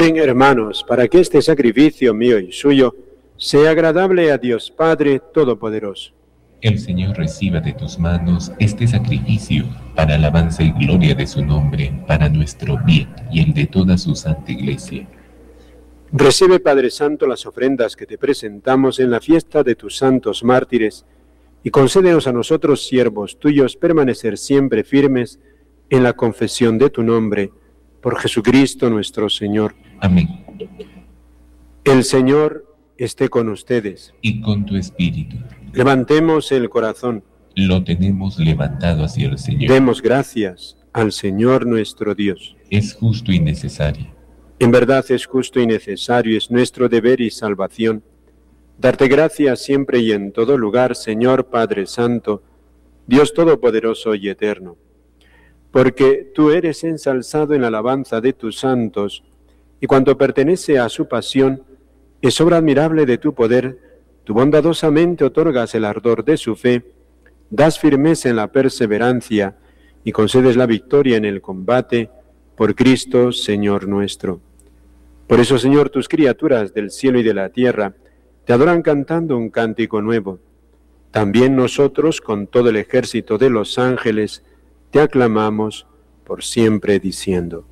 Oren, hermanos, para que este sacrificio mío y suyo sea agradable a Dios Padre Todopoderoso. El Señor reciba de tus manos este sacrificio para alabanza y gloria de su nombre, para nuestro bien y el de toda su santa Iglesia. Recibe, Padre Santo, las ofrendas que te presentamos en la fiesta de tus santos mártires y concédenos a nosotros, siervos tuyos, permanecer siempre firmes en la confesión de tu nombre, por Jesucristo nuestro Señor. Amén. El Señor esté con ustedes. Y con tu espíritu. Levantemos el corazón. Lo tenemos levantado hacia el Señor. Demos gracias al Señor nuestro Dios. Es justo y necesario. En verdad es justo y necesario, es nuestro deber y salvación, darte gracias siempre y en todo lugar, Señor Padre Santo, Dios Todopoderoso y Eterno, porque tú eres ensalzado en la alabanza de tus santos, y cuanto pertenece a su pasión, es obra admirable de tu poder, tú bondadosamente otorgas el ardor de su fe, das firmeza en la perseverancia, y concedes la victoria en el combate, por Cristo, Señor nuestro. Por eso, Señor, tus criaturas del cielo y de la tierra te adoran cantando un cántico nuevo. También nosotros, con todo el ejército de los ángeles, te aclamamos por siempre diciendo: